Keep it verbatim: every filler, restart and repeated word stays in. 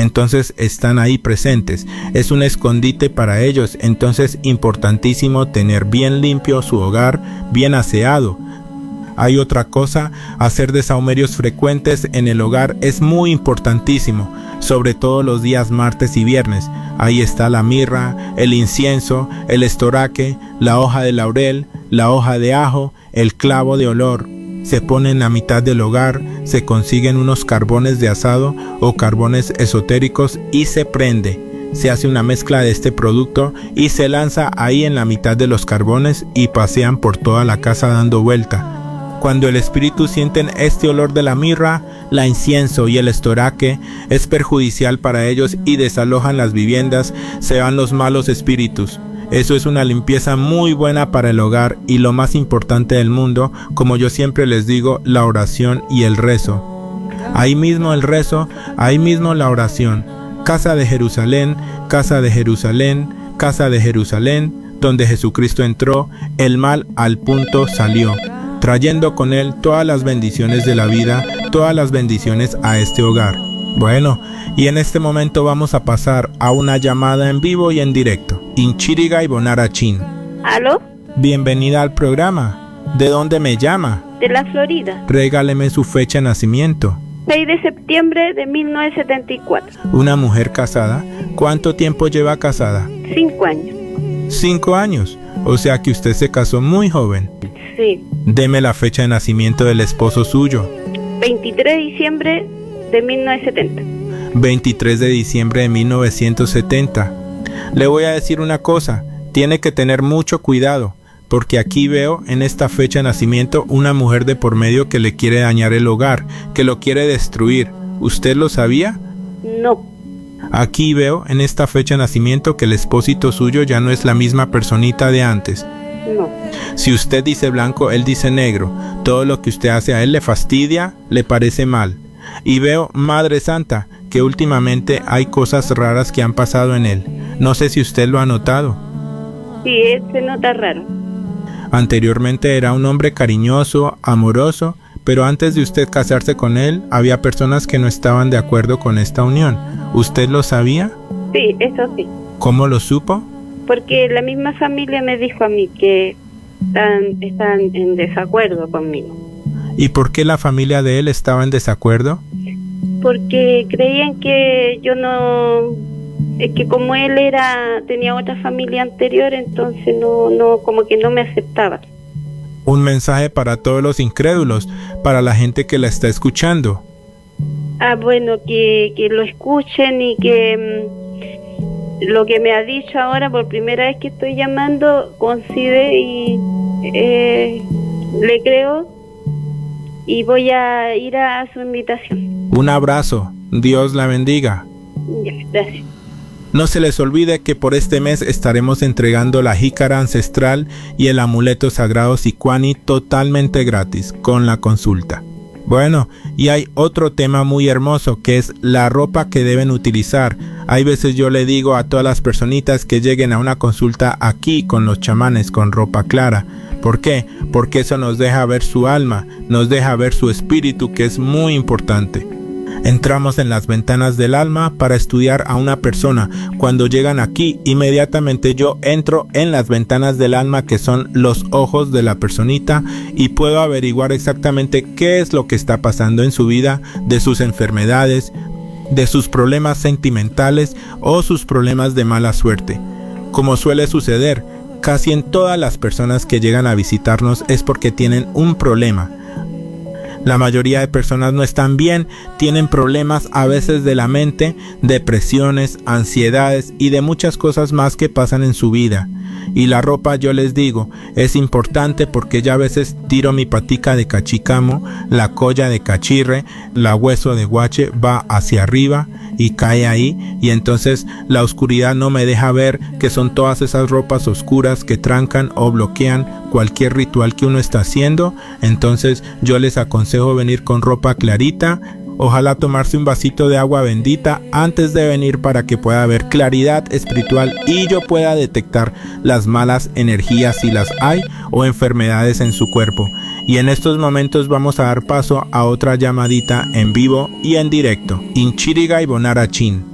entonces están ahí presentes. Es un escondite para ellos, entonces importantísimo tener bien limpio su hogar, bien aseado. Hay otra cosa, hacer desahumerios frecuentes en el hogar es muy importantísimo, sobre todo los días martes y viernes. Ahí está la mirra, el incienso, el estoraque, la hoja de laurel, la hoja de ajo, el clavo de olor. Se pone en la mitad del hogar, se consiguen unos carbones de asado o carbones esotéricos y se prende. Se hace una mezcla de este producto y se lanza ahí en la mitad de los carbones y pasean por toda la casa dando vuelta. Cuando el espíritu sienten este olor de la mirra, la incienso y el estoraque, es perjudicial para ellos y desalojan las viviendas, se van los malos espíritus. Eso es una limpieza muy buena para el hogar y lo más importante del mundo, como yo siempre les digo, la oración y el rezo. Ahí mismo el rezo, ahí mismo la oración. Casa de Jerusalén, casa de Jerusalén, casa de Jerusalén, donde Jesucristo entró, el mal al punto salió, trayendo con él todas las bendiciones de la vida, todas las bendiciones a este hogar. Bueno, y en este momento vamos a pasar a una llamada en vivo y en directo. Inchiriga y Bonarachín. ¿Aló? Bienvenida al programa. ¿De dónde me llama? De la Florida. Regáleme su fecha de nacimiento. seis de septiembre de mil novecientos setenta y cuatro. Una mujer casada. ¿Cuánto tiempo lleva casada? Cinco años. Cinco años. O sea que usted se casó muy joven. Sí. Deme la fecha de nacimiento del esposo suyo. veintitrés de diciembre de mil novecientos setenta. veintitrés de diciembre de mil novecientos setenta. Le voy a decir una cosa, tiene que tener mucho cuidado, porque aquí veo en esta fecha de nacimiento una mujer de por medio que le quiere dañar el hogar, que lo quiere destruir. ¿Usted lo sabía? No. Aquí veo en esta fecha de nacimiento que el esposito suyo ya no es la misma personita de antes. No. Si usted dice blanco, él dice negro. Todo lo que usted hace a él le fastidia, le parece mal. Y veo, Madre Santa, que últimamente hay cosas raras que han pasado en él. No sé si usted lo ha notado. Sí, se nota raro. Anteriormente era un hombre cariñoso, amoroso, pero antes de usted casarse con él, había personas que no estaban de acuerdo con esta unión. ¿Usted lo sabía? Sí, eso sí. ¿Cómo lo supo? Porque la misma familia me dijo a mí que están, están en desacuerdo conmigo. ¿Y por qué la familia de él estaba en desacuerdo? Porque creían que yo no, es que como él era, tenía otra familia anterior, entonces no, no, como que no me aceptaba. Un mensaje para todos los incrédulos, para la gente que la está escuchando. Ah, bueno, que, que lo escuchen y que mmm, lo que me ha dicho ahora por primera vez que estoy llamando, coincide y eh, le creo y voy a ir a su invitación. Un abrazo, Dios la bendiga. Ya, gracias. No se les olvide que por este mes estaremos entregando la jícara ancestral y el amuleto sagrado Sicuani totalmente gratis con la consulta. Bueno, y hay otro tema muy hermoso que es la ropa que deben utilizar. Hay veces yo le digo a todas las personitas que lleguen a una consulta aquí con los chamanes con ropa clara. ¿Por qué? Porque eso nos deja ver su alma, nos deja ver su espíritu, que es muy importante. Entramos en las ventanas del alma para estudiar a una persona. Cuando llegan aquí, inmediatamente yo entro en las ventanas del alma, que son los ojos de la personita, y puedo averiguar exactamente qué es lo que está pasando en su vida, de sus enfermedades, de sus problemas sentimentales o sus problemas de mala suerte. Como suele suceder, casi en todas las personas que llegan a visitarnos es porque tienen un problema. La mayoría de personas no están bien, tienen problemas a veces de la mente, depresiones, ansiedades y de muchas cosas más que pasan en su vida. Y la ropa, yo les digo, es importante porque ya a veces tiro mi patica de cachicamo, la colla de cachirre, la hueso de guache va hacia arriba y cae ahí, y entonces la oscuridad no me deja ver que son todas esas ropas oscuras que trancan o bloquean cualquier ritual que uno está haciendo. Entonces yo les aconsejo venir con ropa clarita, ojalá tomarse un vasito de agua bendita antes de venir para que pueda haber claridad espiritual y yo pueda detectar las malas energías si las hay o enfermedades en su cuerpo. Y en estos momentos vamos a dar paso a otra llamadita en vivo y en directo. Inchiriga y Bonarachín.